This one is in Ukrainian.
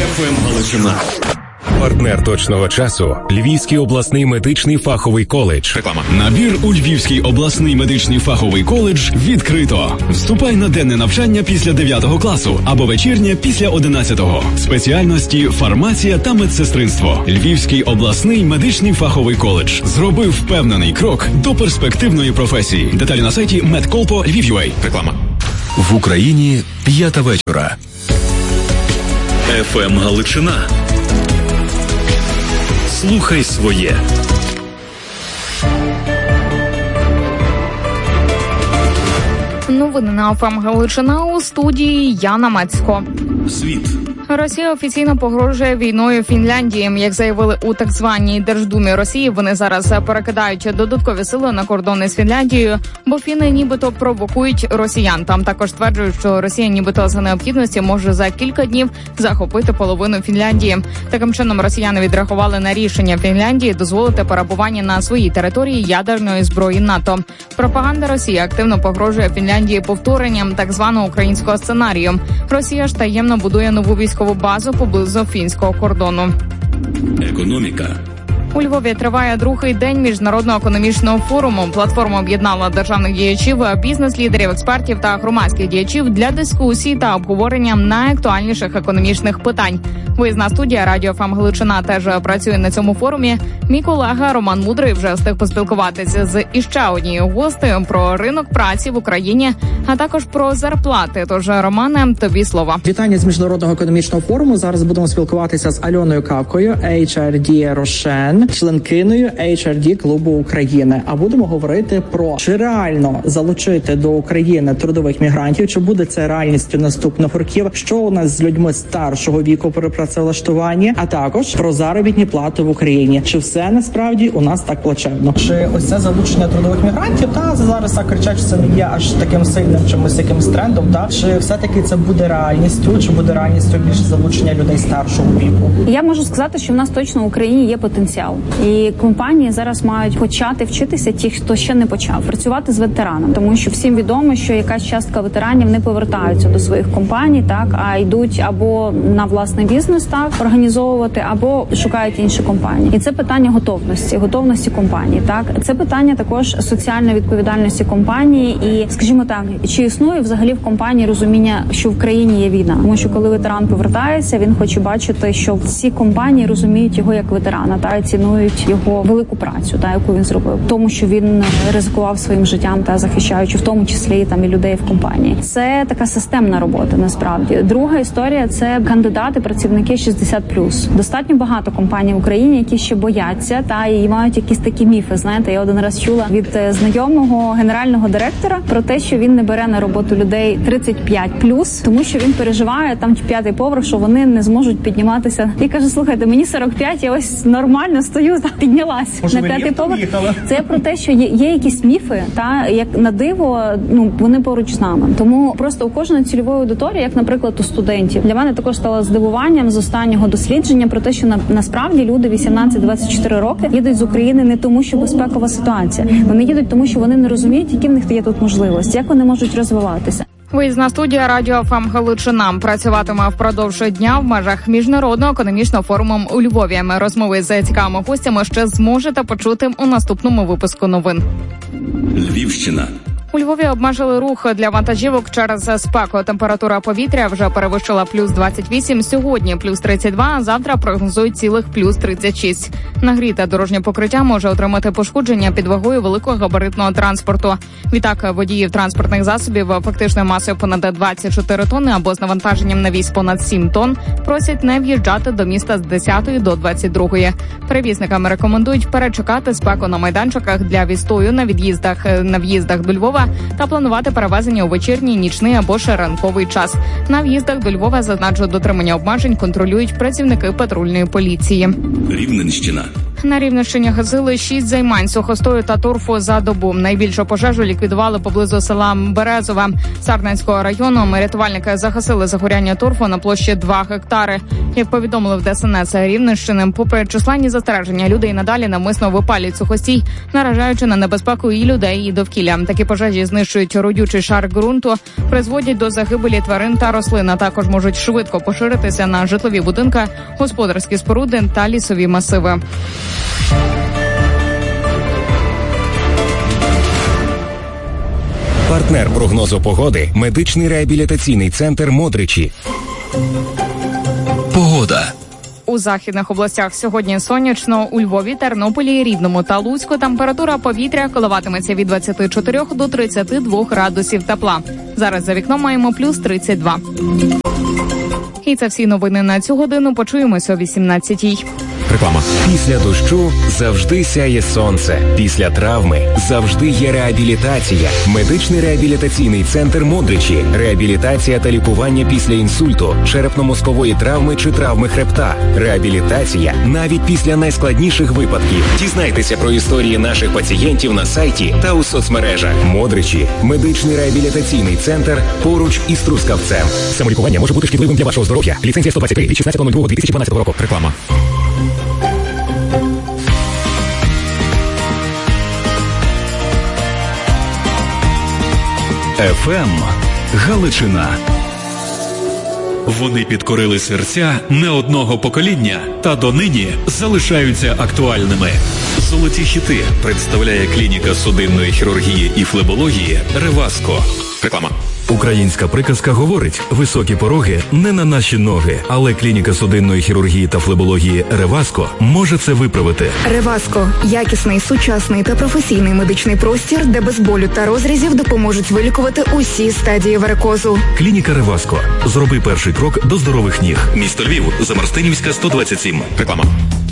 ФМ Галичина. Партнер точного часу – Львівський обласний медичний фаховий коледж. Реклама. Набір у Львівський обласний медичний фаховий коледж відкрито. Вступай на денне навчання після 9 класу або вечірнє після 11-го. Спеціальності фармація та медсестринство. Львівський обласний медичний фаховий коледж зробив впевнений крок до перспективної професії. Деталі на сайті medcolpo Lviv.ua. Реклама. В Україні 5 вечора. ФМ Галичина. Слухай своє. Новини на ФМ Галичина, у студії Яна Мацько. Світ. Росія офіційно погрожує війною Фінляндії. Як заявили у так званій Держдумі Росії, вони зараз перекидають додаткові сили на кордони з Фінляндією, бо фіни нібито провокують росіян. Там також стверджують, що Росія нібито за необхідності може за кілька днів захопити половину Фінляндії. Таким чином росіяни відреагували на рішення Фінляндії дозволити перебування на своїй території ядерної зброї НАТО. Пропаганда Росії активно погрожує Фінляндії повторенням так званого українського сценарію. Росія ж таємно будує нову військову базу поблизу фінського кордону. Економіка. У Львові триває другий день міжнародного економічного форуму. Платформа об'єднала державних діячів, бізнес-лідерів, експертів та громадських діячів для дискусій та обговорення найактуальніших економічних питань. Виїзна студія Радіо ФМ Галичина теж працює на цьому форумі. Мій колега Роман Мудрий вже встиг поспілкуватися з іще однією гостею про ринок праці в Україні, а також про зарплати. Тож, Романе, тобі слово. Вітання з міжнародного економічного форуму. Зараз будемо спілкуватися з Альоною Кавкою, HRD Рошен, членкиною HRD клубу України. А будемо говорити про, чи реально залучити до України трудових мігрантів, чи буде це реальністю наступних років, що у нас з людьми старшого віку при працевлаштуванні, а також про заробітні плати в Україні. Чи все насправді у нас так плачевно? Чи ось це залучення трудових мігрантів, та зараз так кричать, що це не є аж таким сильним чимось якимсь трендом, та чи все-таки це буде реальністю, чи буде реальністю більше залучення людей старшого віку? Я можу сказати, що в нас точно в Україні є потенціал. І компанії зараз мають почати вчитися ті, хто ще не почав працювати з ветеранами, тому що всім відомо, що якась частка ветеранів не повертаються до своїх компаній, так, а йдуть або на власний бізнес так організовувати, або шукають інші компанії. І це питання готовності компанії. Так, це питання також соціальної відповідальності компанії. І, скажімо так, чи існує взагалі в компанії розуміння, що в країні є війна? Тому що коли ветеран повертається, він хоче бачити, що всі компанії розуміють його як ветерана та цінують його велику працю, та яку він зробив, тому що він ризикував своїм життям та захищаючи в тому числі там і людей в компанії. Це така системна робота. Насправді, друга історія – це кандидати, працівники 60+. Достатньо багато компаній в Україні, які ще бояться та і мають якісь такі міфи. Знаєте, я один раз чула від знайомого генерального директора про те, що він не бере на роботу людей 35+, тому що він переживає там 5-й поверх, що вони не зможуть підніматися. І каже: слухайте, мені 45, я ось нормально стою, та піднялась на 5-й поверх. Це про те, що є якісь міфи, та як на диво, вони поруч з нами. Тому просто у кожної цільової аудиторії, як, наприклад, у студентів, для мене також стало здивуванням з останнього дослідження про те, що насправді люди 18-24 роки їдуть з України не тому, що безпекова ситуація. Вони їдуть тому, що вони не розуміють, які в них є тут можливості, як вони можуть розвиватися. Виїзна студія Радіо ФМ Галичина працюватиме впродовж дня в межах міжнародного економічного форуму у Львові. Розмови з цікавими гостями ще зможете почути у наступному випуску новин. Львівщина. У Львові обмежили рух для вантажівок через спеку. Температура повітря вже перевищила плюс 28, сьогодні плюс 32, а завтра прогнозують цілих плюс 36. Нагріте дорожнє покриття може отримати пошкодження під вагою великогабаритного транспорту. Відтак водіїв транспортних засобів фактичною масою понад 24 тонни або з навантаженням на віз понад 7 тонн просять не в'їжджати до міста з 10 до 22. Перевізникам рекомендують перечекати спеку на майданчиках для відстою на в'їздах до Львова та планувати перевезення у вечірній, нічний або ж ранковий час. На в'їздах до Львова, зазначу, дотримання обмежень контролюють працівники патрульної поліції. Рівненщина. На Рівненщині гасили 6 займань сухостою та торфу за добу. Найбільшу пожежу ліквідували поблизу села Березове Сарненського району. Рятувальники загасили загоряння торфу на площі 2 гектари. Як повідомили в ДСНС Рівненщини, попри численні застереження, люди й надалі навмисно випалюють сухостій, наражаючи на небезпеку і людей, і довкілля. Такі пожежі знищують родючий шар ґрунту, призводять до загибелі тварин та рослин, а також можуть швидко поширитися на житлові будинки, господарські споруди та лісові масиви. Партнер прогнозу погоди – медичний реабілітаційний центр «Модричі». Погода. У західних областях сьогодні сонячно, у Львові, Тернополі, Рівному та Луцьку температура повітря коливатиметься від 24 до 32 градусів тепла. Зараз за вікном маємо плюс 32. І це всі новини на цю годину. Почуємося о 18-й. Реклама. Після дощу завжди сяє сонце. Після травми завжди є реабілітація. Медичний реабілітаційний центр «Модричі». Реабілітація та лікування після інсульту, черепно-мозкової травми чи травми хребта. Реабілітація навіть після найскладніших випадків. Дізнайтеся про історії наших пацієнтів на сайті та у соцмережах. «Модричі» – медичний реабілітаційний центр поруч із Трускавцем. Самолікування може бути шкідливим для вашого здоров'я. Ліцензія 123 від 16.02.2012 року. Реклама. ФМ Галичина. Вони підкорили серця не одного покоління та донині залишаються актуальними. Золоті хіти представляє клініка судинної хірургії і флебології «Реваско». Реклама. Українська приказка говорить: високі пороги не на наші ноги, але клініка судинної хірургії та флебології «Реваско» може це виправити. «Реваско» – якісний, сучасний та професійний медичний простір, де без болю та розрізів допоможуть вилікувати усі стадії варикозу. Клініка «Реваско». Зроби перший крок до здорових ніг. Місто Львів, Замарстинівська, 127. Реклама.